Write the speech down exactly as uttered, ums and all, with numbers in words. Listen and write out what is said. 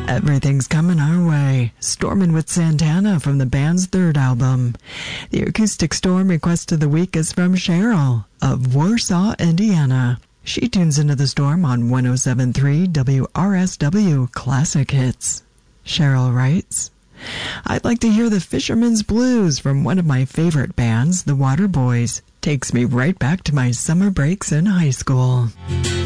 Everything's coming our way. Stormin' with Santana from the band's third album. The acoustic storm request of the week is from Cheryl of Warsaw, Indiana. She tunes into the storm on one oh seven point three W R S W Classic Hits. Cheryl writes, I'd like to hear the Fisherman's Blues from one of my favorite bands, the Waterboys. Takes me right back to my summer breaks in high school.